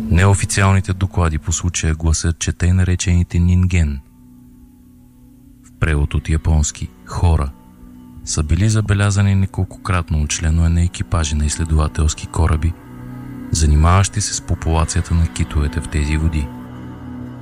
Неофициалните доклади по случая гласят, че тъй наречените нинген, в превод от японски хора, са били забелязани неколкократно от членове на екипажи на изследователски кораби, занимаващи се с популацията на китовете в тези води.